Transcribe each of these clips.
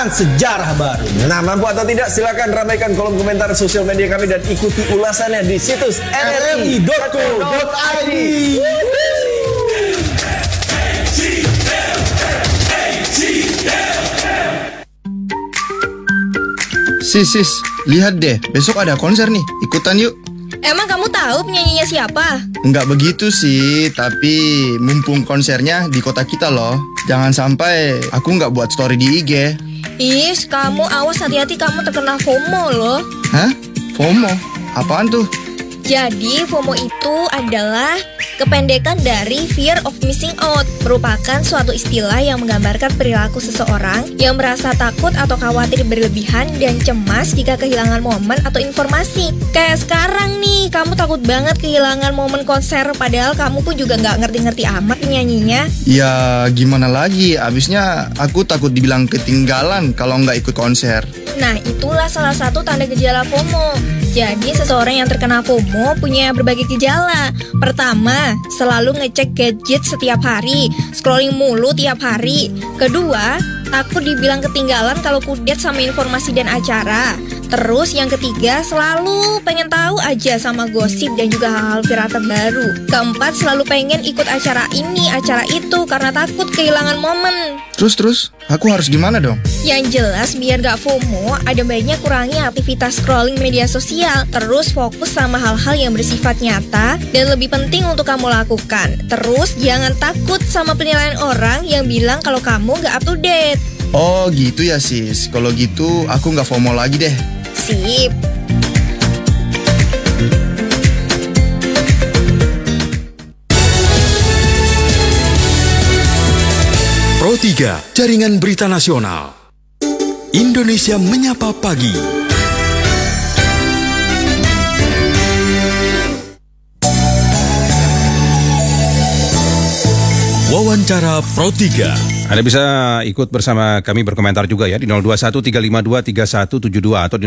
sejarah baru. Nah, mampu atau tidak, silakan ramaikan kolom komentar sosial media kami dan ikuti ulasannya di situs rri.co.id. Sis, lihat deh, besok ada konser nih, ikutan yuk. Emang kamu tahu penyanyinya siapa? Enggak begitu sih, tapi mumpung konsernya di kota kita loh. Jangan sampai aku nggak buat story di IG. Is, kamu awas, hati-hati, kamu terkena FOMO loh. Hah? FOMO? Apaan tuh? Jadi FOMO itu adalah kependekan dari fear of missing out, merupakan suatu istilah yang menggambarkan perilaku seseorang yang merasa takut atau khawatir berlebihan dan cemas jika kehilangan momen atau informasi. Kayak sekarang nih, kamu takut banget kehilangan momen konser, padahal kamu pun juga nggak ngerti-ngerti amat penyanyinya. Ya gimana lagi, abisnya aku takut dibilang ketinggalan kalau nggak ikut konser. Nah, itulah salah satu tanda gejala FOMO. Jadi, seseorang yang terkena FOMO punya berbagai gejala. Pertama, selalu ngecek gadget setiap hari, scrolling mulu tiap hari. Kedua, takut dibilang ketinggalan kalau kudet sama informasi dan acara. Terus yang ketiga, selalu pengen tahu aja sama gosip dan juga hal-hal viral terbaru. Keempat, selalu pengen ikut acara ini, acara itu karena takut kehilangan momen. Terus, aku harus gimana dong? Yang jelas, biar gak FOMO, ada baiknya kurangi aktivitas scrolling media sosial. Terus fokus sama hal-hal yang bersifat nyata dan lebih penting untuk kamu lakukan. Terus jangan takut sama penilaian orang yang bilang kalau kamu gak up to date. Oh gitu ya sis, kalau gitu aku nggak FOMO lagi deh. Sip. Pro 3, Jaringan Berita Nasional. Indonesia Menyapa Pagi. Wawancara Pro 3. Anda bisa ikut bersama kami berkomentar juga ya di 0213523172 atau di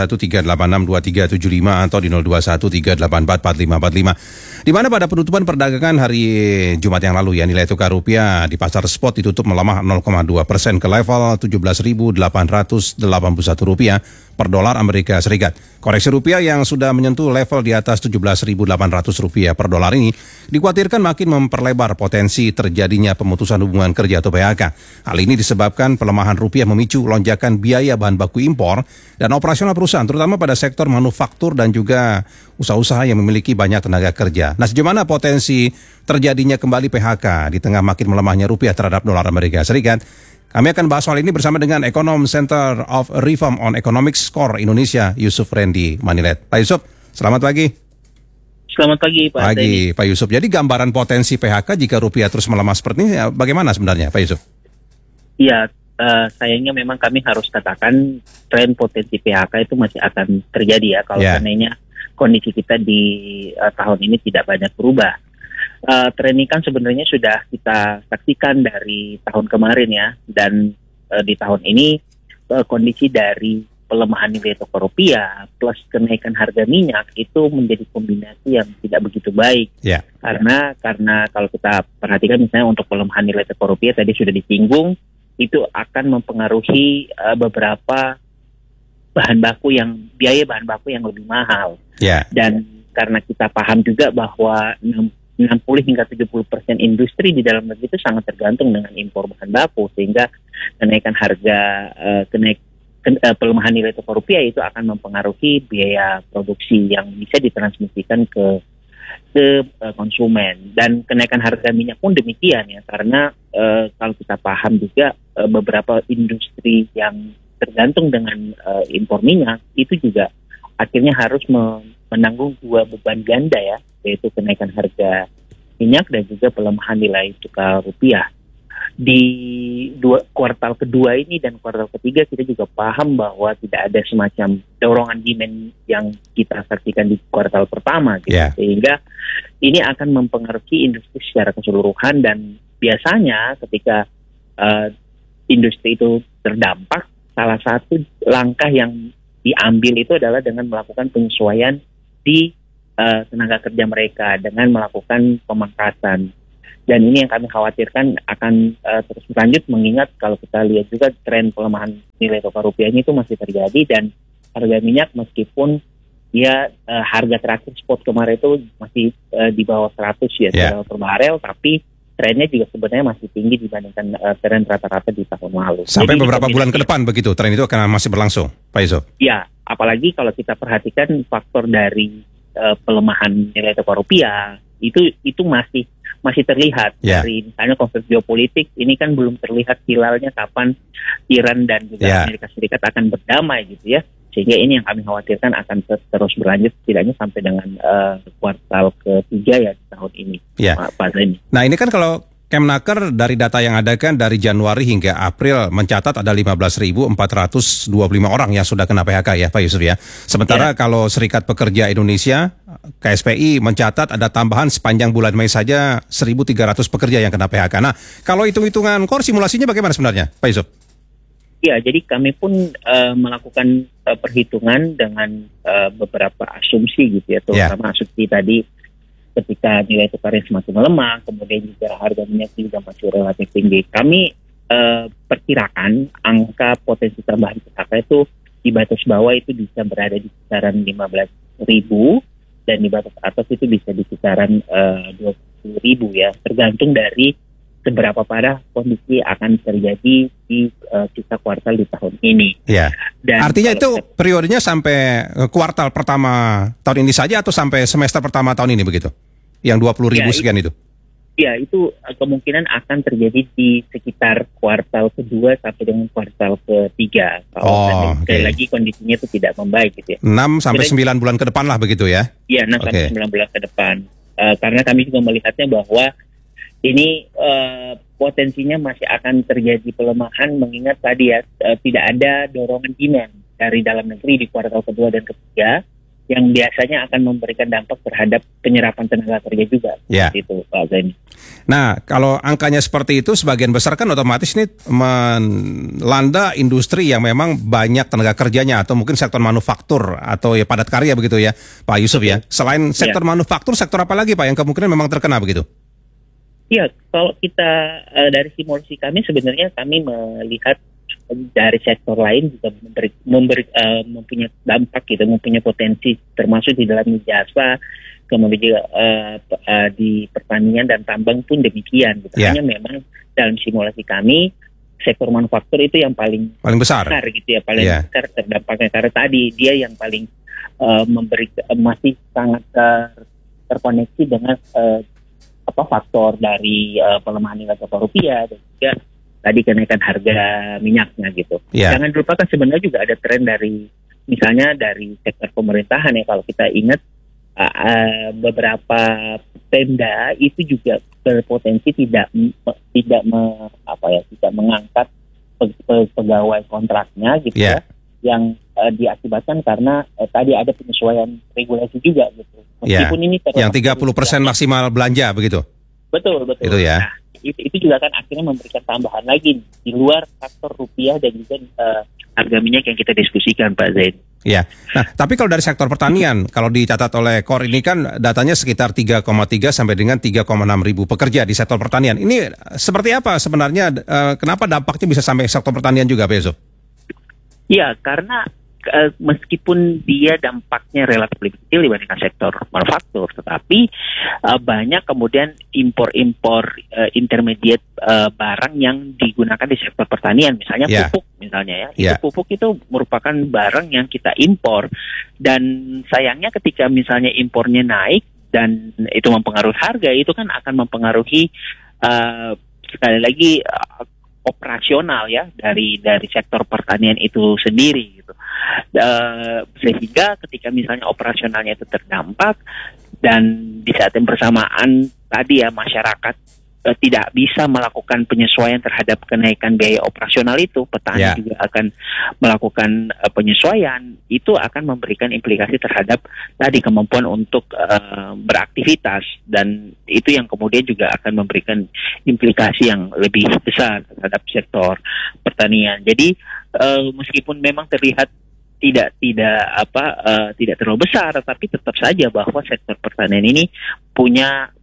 0213862375 atau di 0213844545. Di mana pada penutupan perdagangan hari Jumat yang lalu ya, nilai tukar rupiah di pasar spot ditutup melemah 0,2% ke level 17.881 rupiah per dolar Amerika Serikat. Koreksi rupiah yang sudah menyentuh level di atas 17.800 rupiah per dolar ini dikhawatirkan makin memperlebar potensi terjadinya pemutusan hubungan kerja atau PHK. Hal ini disebabkan pelemahan rupiah memicu lonjakan biaya bahan baku impor dan operasional perusahaan, terutama pada sektor manufaktur dan juga usaha-usaha yang memiliki banyak tenaga kerja. Nah, sejauh mana potensi terjadinya kembali PHK di tengah makin melemahnya rupiah terhadap dolar Amerika Serikat? Kami akan bahas soal ini bersama dengan Ekonom Center of Reform on Economics Core Indonesia, Yusuf Randy Manilet. Pak Yusuf, selamat pagi. Selamat pagi, Pak. Pagi, Pak Yusuf. Jadi gambaran potensi PHK jika rupiah terus melemah seperti ini, bagaimana sebenarnya, Pak Yusuf? Iya, sayangnya memang kami harus katakan tren potensi PHK itu masih akan terjadi ya, kalau seandainya kondisi kita di tahun ini tidak banyak berubah. Tren ini kan sebenarnya sudah kita saksikan dari tahun kemarin ya, dan di tahun ini kondisi dari pelemahan nilai tukar rupiah plus kenaikan harga minyak itu menjadi kombinasi yang tidak begitu baik. Karena kalau kita perhatikan misalnya untuk pelemahan nilai tukar rupiah tadi sudah disinggung, itu akan mempengaruhi beberapa biaya bahan baku yang lebih mahal. Dan karena kita paham juga bahwa 60 hingga 70% industri di dalam negeri itu sangat tergantung dengan impor bahan baku, sehingga kenaikan harga, pelemahan nilai tukar rupiah itu akan mempengaruhi biaya produksi yang bisa ditransmisikan ke konsumen. Dan kenaikan harga minyak pun demikian ya, karena kalau kita paham juga beberapa industri yang tergantung dengan impor minyak itu juga akhirnya harus menanggung dua beban ganda ya, yaitu kenaikan harga minyak dan juga pelemahan nilai tukar rupiah. Di kuartal kedua ini dan kuartal ketiga kita juga paham bahwa tidak ada semacam dorongan demand yang kita saksikan di kuartal pertama gitu. Sehingga ini akan mempengaruhi industri secara keseluruhan, dan biasanya ketika industri itu terdampak, salah satu langkah yang diambil itu adalah dengan melakukan penyesuaian di tenaga kerja mereka dengan melakukan pemangkasan. Dan ini yang kami khawatirkan akan terus berlanjut, mengingat kalau kita lihat juga tren pelemahan nilai tukar rupiahnya itu masih terjadi, dan harga minyak meskipun dia harga terakhir spot kemarin itu masih di bawah 100 $ per barel, tapi trennya juga sebenarnya masih tinggi dibandingkan tren rata-rata di tahun lalu. Sampai Jadi, beberapa bulan ke depan begitu, tren itu akan masih berlangsung, Pak Yusuf? Ya, apalagi kalau kita perhatikan faktor dari pelemahan nilai tukar rupiah itu masih terlihat dari misalnya konflik geopolitik. Ini kan belum terlihat hilalnya kapan Iran dan juga Amerika Serikat akan berdamai gitu ya. Sehingga ini yang kami khawatirkan akan terus berlanjut setidaknya sampai dengan kuartal ketiga ya di tahun ini, Pak Zaini. Nah ini kan kalau Kemnaker dari data yang ada kan dari Januari hingga April mencatat ada 15.425 orang yang sudah kena PHK ya Pak Yusuf ya. Sementara kalau Serikat Pekerja Indonesia KSPI mencatat ada tambahan sepanjang bulan Mei saja 1.300 pekerja yang kena PHK. Nah kalau hitung-hitungan simulasinya bagaimana sebenarnya Pak Yusuf? Ya, jadi kami pun melakukan perhitungan dengan beberapa asumsi gitu ya, terutama asumsi tadi ketika nilai tukarnya semakin melemah, kemudian juga harga minyak juga masih relatif tinggi. Kami perkirakan angka potensi tambahan PHK itu di batas bawah itu bisa berada di kisaran 15.000 dan di batas atas itu bisa di kisaran 20.000 ya, tergantung dari seberapa parah kondisi akan terjadi di sisa kuartal di tahun ini. Ya. Dan artinya itu periodenya sampai kuartal pertama tahun ini saja atau sampai semester pertama tahun ini begitu? Yang 20.000 sekian itu? Ya, itu kemungkinan akan terjadi di sekitar kuartal kedua sampai dengan kuartal ketiga. Sekali lagi kondisinya itu tidak membaik gitu ya. 6 sampai 9 bulan ke depan lah begitu ya? Iya, 6 sampai 9 bulan ke depan. Karena kami juga melihatnya bahwa ini potensinya masih akan terjadi pelemahan, mengingat tadi ya tidak ada dorongan demand dari dalam negeri di kuartal kedua dan ketiga yang biasanya akan memberikan dampak terhadap penyerapan tenaga kerja juga. Itu Pak Zaini. Nah, kalau angkanya seperti itu sebagian besar kan otomatis ini melanda industri yang memang banyak tenaga kerjanya atau mungkin sektor manufaktur atau ya padat karya begitu ya Pak Yusuf ya. Selain sektor manufaktur, sektor apa lagi Pak yang kemungkinan memang terkena begitu? Ya, kalau kita dari simulasi kami sebenarnya kami melihat dari sektor lain juga mempunyai dampak gitu, mempunyai potensi termasuk di dalam jasa, kemudian juga di pertanian dan tambang pun demikian gitu. Hanya memang dalam simulasi kami sektor manufaktur itu yang paling besar gitu ya, paling besar terdampaknya karena tadi dia yang paling masih sangat terkoneksi dengan faktor dari pelemahan nilai tukar rupiah dan juga tadi kenaikan harga minyaknya gitu. Jangan dilupakan sebenarnya juga ada tren dari misalnya dari sektor pemerintahan ya, kalau kita ingat beberapa Pemda itu juga berpotensi tidak mengangkat pegawai kontraknya gitu ya, yang diakibatkan karena tadi ada penyesuaian regulasi juga gitu. Meskipun ini yang 30% maksimal belanja begitu. Betul. Itu ya. Nah, itu juga kan akhirnya memberikan tambahan lagi di luar faktor rupiah dan juga harga minyak yang kita diskusikan Pak Zain. Ya. Nah, tapi kalau dari sektor pertanian, kalau dicatat oleh KOR ini kan datanya sekitar 3,3 sampai dengan 3,6 ribu pekerja di sektor pertanian. Ini seperti apa sebenarnya? Kenapa dampaknya bisa sampai sektor pertanian juga, Pak Yusuf? Ya, karena meskipun dia dampaknya relatif lebih kecil dibandingkan sektor manufaktur, tetapi banyak kemudian impor-impor intermediate barang yang digunakan di sektor pertanian, misalnya pupuk misalnya ya. Itu pupuk itu merupakan barang yang kita impor, dan sayangnya ketika misalnya impornya naik dan itu mempengaruhi harga, itu kan akan mempengaruhi sekali lagi operasional ya dari sektor pertanian itu sendiri gitu. Sehingga ketika misalnya operasionalnya itu terdampak dan di saat yang bersamaan tadi ya masyarakat tidak bisa melakukan penyesuaian terhadap kenaikan biaya operasional itu, petani juga akan melakukan penyesuaian, itu akan memberikan implikasi terhadap tadi kemampuan untuk beraktivitas, dan itu yang kemudian juga akan memberikan implikasi yang lebih besar terhadap sektor pertanian. Jadi meskipun memang terlihat tidak terlalu besar, tapi tetap saja bahwa sektor pertanian ini punya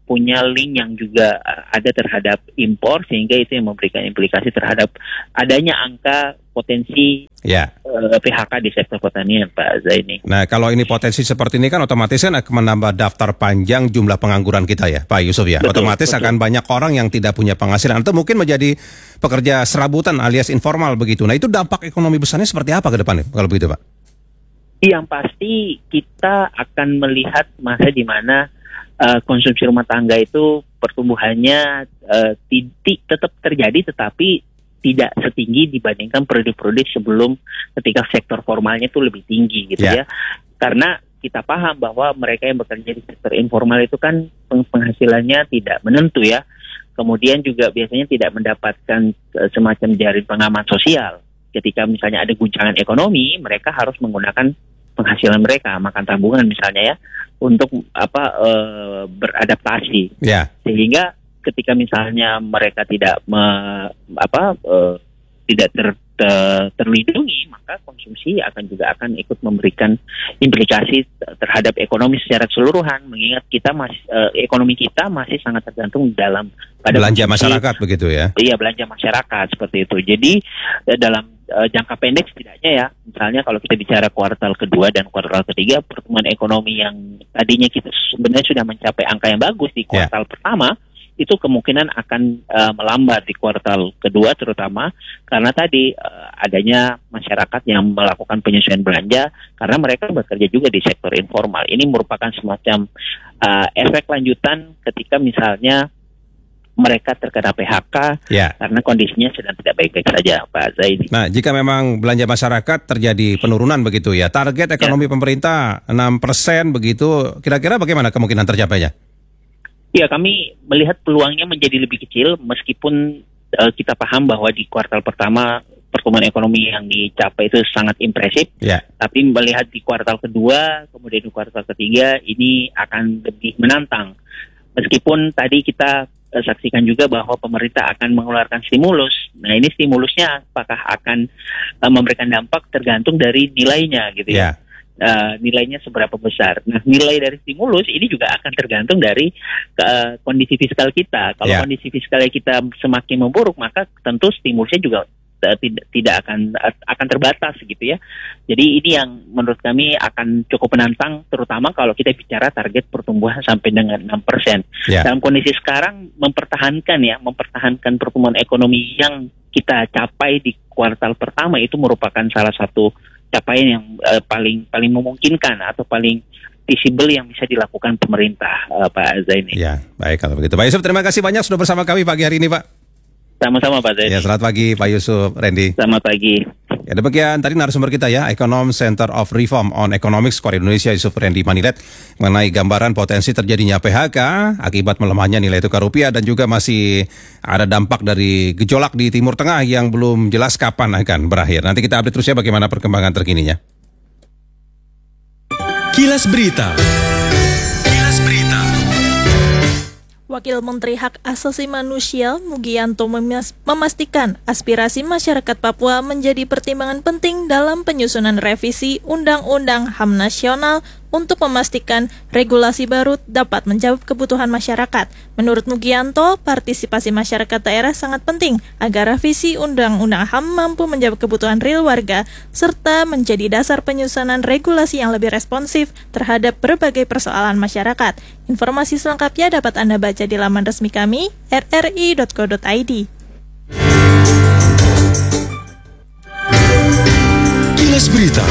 punya link yang juga ada terhadap impor, sehingga itu yang memberikan implikasi terhadap adanya angka potensi Ya. PHK di sektor pertanian, Pak Zaini. Nah, kalau ini potensi seperti ini kan otomatis kan akan menambah daftar panjang jumlah pengangguran kita ya, Pak Yusuf ya. Betul, Otomatis betul. akan banyak orang yang tidak punya penghasilan atau mungkin menjadi pekerja serabutan alias informal begitu. Nah, itu dampak ekonomi besarnya seperti apa ke depan kalau begitu, Pak? Yang pasti kita akan melihat masa di mana konsumsi rumah tangga itu pertumbuhannya tetap terjadi, tetapi tidak setinggi dibandingkan periode-periode sebelum, ketika sektor formalnya itu lebih tinggi gitu ya. Karena kita paham bahwa mereka yang bekerja di sektor informal itu kan penghasilannya tidak menentu ya. Kemudian juga biasanya tidak mendapatkan semacam jaring pengaman sosial. Ketika misalnya ada guncangan ekonomi, mereka harus menggunakan penghasilan mereka, makan tabungan misalnya ya, untuk beradaptasi. Ya. Sehingga ketika misalnya mereka tidak terlindungi, maka konsumsi juga akan ikut memberikan implikasi terhadap ekonomi secara keseluruhan. Mengingat kita ekonomi kita masih sangat tergantung pada belanja konsumsi, masyarakat begitu ya. Iya, belanja masyarakat seperti itu. Jadi dalam jangka pendek setidaknya ya, misalnya kalau kita bicara kuartal kedua dan kuartal ketiga, pertumbuhan ekonomi yang tadinya kita sebenarnya sudah mencapai angka yang bagus di kuartal pertama, itu kemungkinan akan melambat di kuartal kedua, terutama karena tadi adanya masyarakat yang melakukan penyesuaian belanja karena mereka bekerja juga di sektor informal. Ini merupakan semacam efek lanjutan ketika misalnya mereka terkena PHK karena kondisinya sedang tidak baik-baik saja, Pak Zaidi. Nah, jika memang belanja masyarakat terjadi penurunan begitu ya, target ekonomi pemerintah 6% begitu, kira-kira bagaimana kemungkinan tercapainya? Ya, kami melihat peluangnya menjadi lebih kecil, meskipun kita paham bahwa di kuartal pertama pertumbuhan ekonomi yang dicapai itu sangat impresif. Tapi melihat di kuartal kedua, kemudian di kuartal ketiga, ini akan lebih menantang. Meskipun tadi kita saksikan juga bahwa pemerintah akan mengeluarkan stimulus. Nah, ini stimulusnya apakah akan memberikan dampak tergantung dari nilainya gitu ya. Nilainya seberapa besar. Nah, nilai dari stimulus ini juga akan tergantung dari kondisi fiskal kita. Kalau kondisi fiskalnya kita semakin memburuk, maka tentu stimulusnya juga tidak akan terbatas gitu ya. Jadi ini yang menurut kami akan cukup menantang, terutama kalau kita bicara target pertumbuhan sampai dengan 6%. Dalam kondisi sekarang mempertahankan pertumbuhan ekonomi yang kita capai di kuartal pertama itu merupakan salah satu capaian yang paling memungkinkan atau paling visible yang bisa dilakukan pemerintah, Pak Zaini. Ya, baik kalau begitu. Pak Yusuf, terima kasih banyak sudah bersama kami pagi hari ini, Pak. Sama-sama, Pak Zaini. Ya, selamat pagi Pak Yusuf, Randy. Selamat pagi. Ya, demikian tadi narasumber kita ya, Ekonom Center of Reform on Economics Skor Indonesia, Yusuf Randy Manilet, mengenai gambaran potensi terjadinya PHK akibat melemahnya nilai tukar rupiah dan juga masih ada dampak dari gejolak di Timur Tengah yang belum jelas kapan akan berakhir. Nanti kita update terus ya bagaimana perkembangan terkininya. Kilas Berita. Wakil Menteri Hak Asasi Manusia Mugianto memastikan aspirasi masyarakat Papua menjadi pertimbangan penting dalam penyusunan revisi Undang-Undang HAM Nasional untuk memastikan regulasi baru dapat menjawab kebutuhan masyarakat. Menurut Mugianto, partisipasi masyarakat daerah sangat penting agar revisi Undang-Undang HAM mampu menjawab kebutuhan real warga serta menjadi dasar penyusunan regulasi yang lebih responsif terhadap berbagai persoalan masyarakat. Informasi selengkapnya dapat Anda baca di laman resmi kami rri.co.id. Kilas Berita.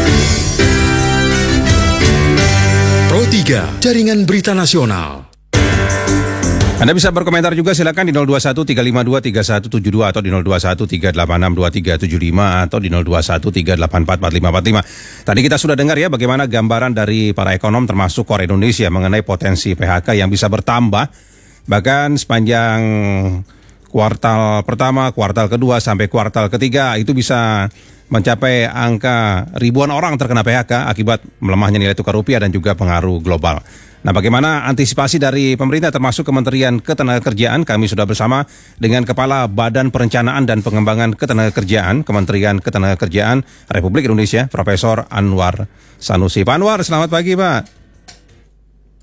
Pro 3, Jaringan Berita Nasional. Anda bisa berkomentar juga silakan di 021-352-3172 atau di 021-386-2375 atau di 021-384-4545. Tadi kita sudah dengar ya bagaimana gambaran dari para ekonom termasuk KOR Indonesia mengenai potensi PHK yang bisa bertambah bahkan sepanjang kuartal pertama, kuartal kedua sampai kuartal ketiga itu bisa mencapai angka ribuan orang terkena PHK akibat melemahnya nilai tukar rupiah dan juga pengaruh global. Nah, bagaimana antisipasi dari pemerintah termasuk Kementerian Ketenagakerjaan? Kami sudah bersama dengan Kepala Badan Perencanaan dan Pengembangan Ketenagakerjaan, Kementerian Ketenagakerjaan Republik Indonesia, Profesor Anwar Sanusi. Pak Anwar, selamat pagi, Pak.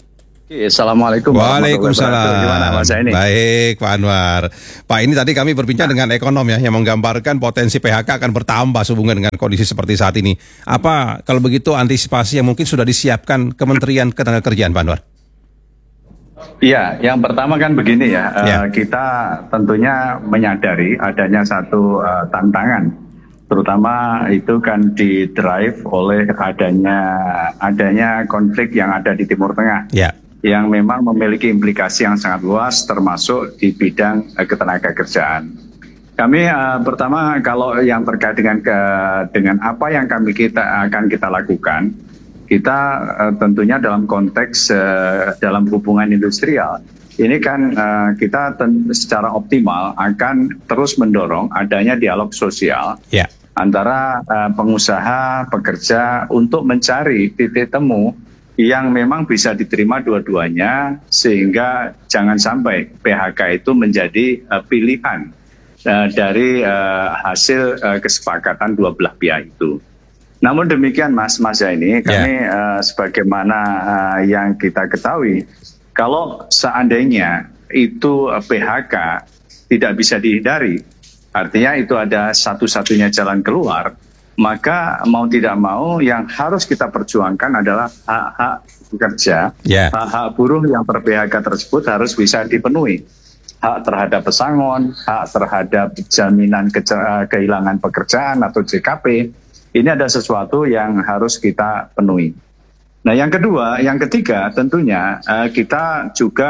Assalamualaikum. Waalaikumsalam. Gimana Mas ini? Baik Pak Anwar. Pak, ini tadi kami berbincang dengan ekonom ya, yang menggambarkan potensi PHK akan bertambah sehubungan dengan kondisi seperti saat ini. Apa kalau begitu antisipasi yang mungkin sudah disiapkan Kementerian Ketenagakerjaan, Pak Anwar? Iya, yang pertama kan begini ya, Ya. kita tentunya menyadari adanya satu tantangan, terutama itu kan didrive oleh adanya konflik yang ada di Timur Tengah. Ya. Yang memang memiliki implikasi yang sangat luas termasuk di bidang ketenagakerjaan. Kami pertama kalau yang terkait dengan apa yang akan kita lakukan, kita tentunya dalam konteks dalam hubungan industrial ini kan kita secara optimal akan terus mendorong adanya dialog sosial antara pengusaha, pekerja untuk mencari titik temu yang memang bisa diterima dua-duanya sehingga jangan sampai PHK itu menjadi pilihan dari hasil kesepakatan dua belah pihak itu. Namun demikian Mas Zaini, kami sebagaimana yang kita ketahui, kalau seandainya itu PHK tidak bisa dihindari, artinya itu ada satu-satunya jalan keluar, maka mau tidak mau yang harus kita perjuangkan adalah hak-hak pekerja, hak-hak buruh yang per-PHK tersebut harus bisa dipenuhi. Hak terhadap pesangon, hak terhadap jaminan kehilangan pekerjaan atau JKP, ini ada sesuatu yang harus kita penuhi. Nah, yang ketiga tentunya kita juga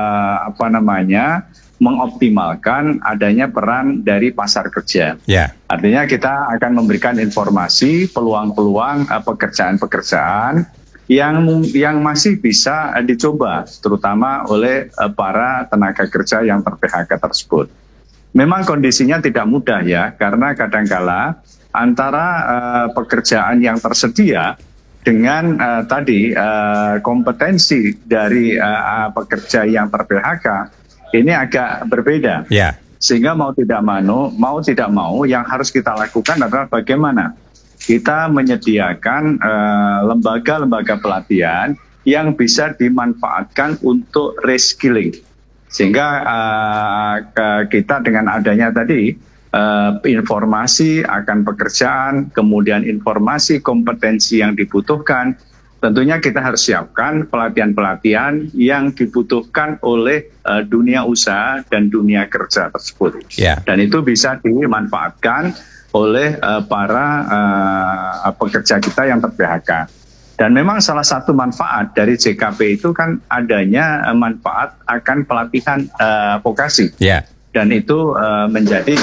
mengoptimalkan adanya peran dari pasar kerja. Artinya kita akan memberikan informasi peluang-peluang pekerjaan-pekerjaan yang masih bisa dicoba, terutama oleh para tenaga kerja yang ter-PHK tersebut. Memang kondisinya tidak mudah ya, karena kadangkala antara pekerjaan yang tersedia dengan kompetensi dari pekerja yang ter-PHK ini agak berbeda. Sehingga mau tidak mau yang harus kita lakukan adalah bagaimana kita menyediakan lembaga-lembaga pelatihan yang bisa dimanfaatkan untuk reskilling. Sehingga kita dengan adanya tadi informasi akan pekerjaan, kemudian informasi kompetensi yang dibutuhkan, tentunya kita harus siapkan pelatihan-pelatihan yang dibutuhkan oleh dunia usaha dan dunia kerja tersebut. Dan itu bisa dimanfaatkan oleh para pekerja kita yang ter-PHK. Dan memang salah satu manfaat dari JKP itu kan adanya manfaat akan pelatihan vokasi. Dan itu menjadi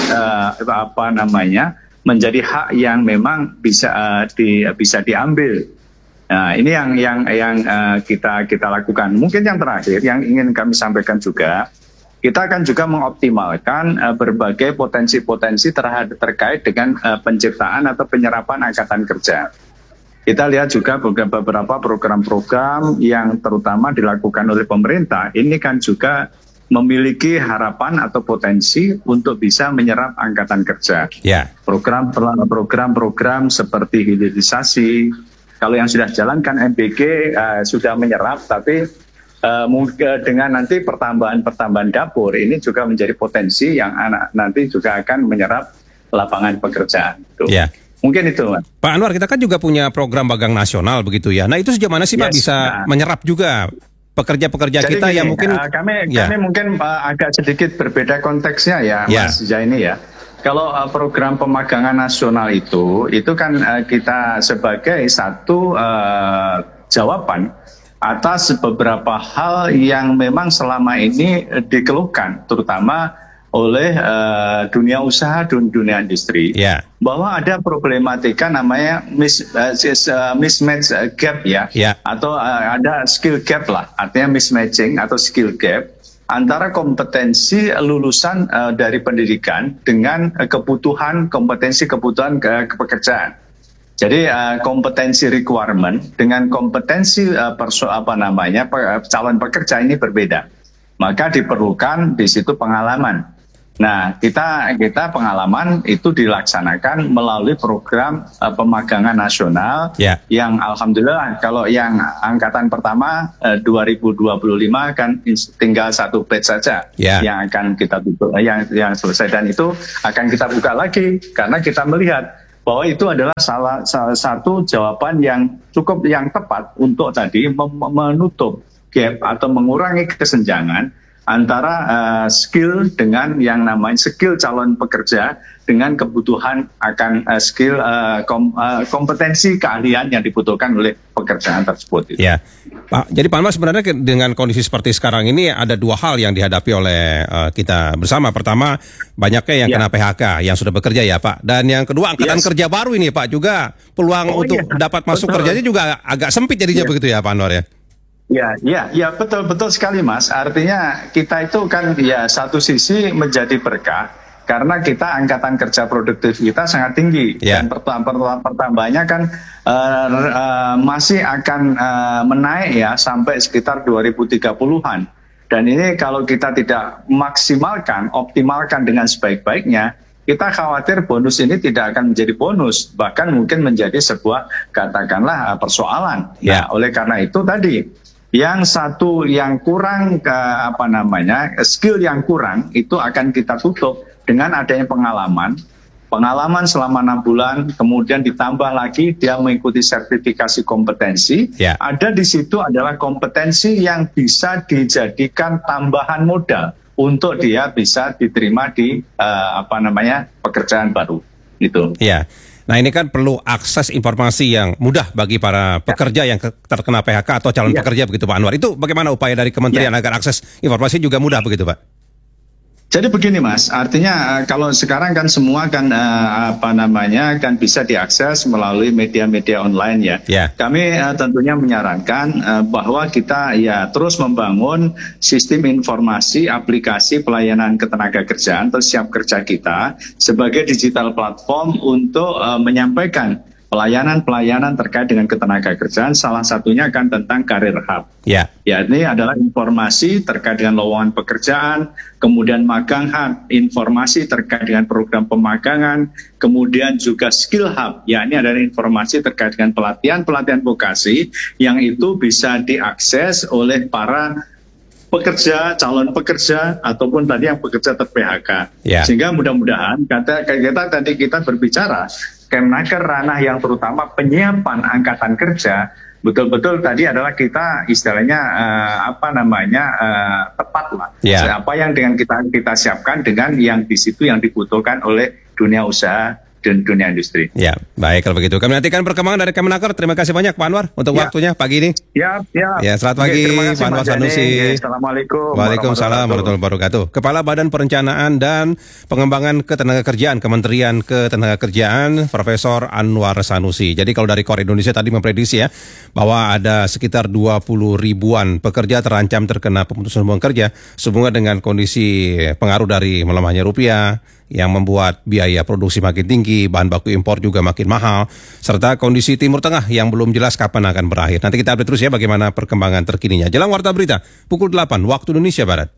menjadi hak yang memang bisa diambil. Nah, ini yang kita lakukan. Mungkin yang terakhir yang ingin kami sampaikan juga, kita akan juga mengoptimalkan berbagai potensi-potensi terkait dengan penciptaan atau penyerapan angkatan kerja. Kita lihat juga beberapa program-program yang terutama dilakukan oleh pemerintah, ini kan juga memiliki harapan atau potensi untuk bisa menyerap angkatan kerja. Program-program seperti hilirisasi, kalau yang sudah jalankan MBG sudah menyerap, tapi dengan nanti pertambahan dapur ini juga menjadi potensi yang nanti juga akan menyerap lapangan pekerjaan. Mungkin itu, Mas. Pak Anwar, kita kan juga punya program magang nasional begitu ya. Nah, itu sejauh mana sih Pak bisa menyerap juga pekerja-pekerja kita yang mungkin kami mungkin agak sedikit berbeda konteksnya ya, Mas Zaini ya. Kalau program pemagangan nasional itu kan kita sebagai satu jawaban atas beberapa hal yang memang selama ini dikeluhkan, terutama oleh dunia usaha dan dunia industri, bahwa ada problematika namanya mismatch gap atau ada skill gap lah, artinya mismatching atau skill gap antara kompetensi lulusan dari pendidikan dengan kompetensi kebutuhan pekerjaan. Jadi kompetensi requirement dengan kompetensi calon pekerja ini berbeda. Maka diperlukan di situ pengalaman. Nah, kita pengalaman itu dilaksanakan melalui program pemagangan nasional Ya. yang alhamdulillah kalau yang angkatan pertama 2025 kan tinggal 1 batch saja Ya. yang akan kita tutup, yang selesai, dan itu akan kita buka lagi karena kita melihat bahwa itu adalah salah satu jawaban yang cukup yang tepat untuk tadi menutup gap atau mengurangi kesenjangan antara skill dengan yang namanya skill calon pekerja dengan kebutuhan akan skill kompetensi keahlian yang dibutuhkan oleh pekerjaan tersebut. Ya, Pak. Jadi Pak Anwar, sebenarnya dengan kondisi seperti sekarang ini ada 2 hal yang dihadapi oleh kita bersama. Pertama, banyaknya yang kena PHK yang sudah bekerja ya Pak. Dan yang kedua, angkatan kerja baru ini Pak juga peluang untuk dapat masuk kerjanya juga agak sempit jadinya begitu ya Pak Anwar ya. Ya, betul sekali Mas. Artinya kita itu kan ya satu sisi menjadi berkah karena kita angkatan kerja produktif kita sangat tinggi dan pertambahannya kan masih akan menaik ya sampai sekitar 2030-an. Dan ini kalau kita tidak optimalkan dengan sebaik-baiknya, kita khawatir bonus ini tidak akan menjadi bonus, bahkan mungkin menjadi sebuah katakanlah persoalan. Nah, oleh karena itu tadi yang satu yang kurang skill yang kurang itu akan kita tutup dengan adanya pengalaman selama 6 bulan, kemudian ditambah lagi dia mengikuti sertifikasi kompetensi. Ada di situ adalah kompetensi yang bisa dijadikan tambahan modal untuk dia bisa diterima di pekerjaan baru itu. Ya. Nah, ini kan perlu akses informasi yang mudah bagi para pekerja yang terkena PHK atau calon pekerja begitu Pak Anwar. Itu bagaimana upaya dari kementerian agar akses informasi juga mudah begitu Pak? Jadi begini Mas, artinya kalau sekarang kan semua kan kan bisa diakses melalui media-media online ya. Kami tentunya menyarankan bahwa kita terus membangun sistem informasi aplikasi pelayanan ketenagakerjaan atau Siap Kerja kita sebagai digital platform untuk menyampaikan pelayanan-pelayanan terkait dengan ketenagakerjaan, salah satunya kan tentang Career Hub. Ini adalah informasi terkait dengan lowongan pekerjaan, kemudian Magang Hub, informasi terkait dengan program pemagangan, kemudian juga Skill Hub, ini adalah informasi terkait dengan pelatihan vokasi yang itu bisa diakses oleh para pekerja, calon pekerja, ataupun tadi yang pekerja ter-PHK. Sehingga mudah-mudahan kita berbicara Kemenaker ranah yang terutama penyiapan angkatan kerja betul-betul tadi adalah kita istilahnya tepat lah. Apa yang dengan kita siapkan dengan yang di situ yang dibutuhkan oleh dunia usaha dan dunia industri. Ya, baik kalau begitu. Kami nantikan perkembangan dari Kemenaker. Terima kasih banyak Pak Anwar untuk waktunya pagi ini. Ya, selamat pagi Pak Anwar Sanusi. Assalamualaikum. Waalaikumsalam warahmatullahi wabarakatuh. Kepala Badan Perencanaan dan Pengembangan Ketenagakerjaan Kementerian Ketenagakerjaan Profesor Anwar Sanusi. Jadi kalau dari KOR Indonesia tadi memprediksi ya bahwa ada sekitar 20 ribuan pekerja terancam terkena pemutusan hubungan kerja sehubungan dengan kondisi pengaruh dari melemahnya rupiah yang membuat biaya produksi makin tinggi, bahan baku impor juga makin mahal, serta kondisi Timur Tengah yang belum jelas kapan akan berakhir. Nanti kita update terus ya bagaimana perkembangan terkininya. Jelang Warta Berita, pukul 8 waktu Indonesia Barat.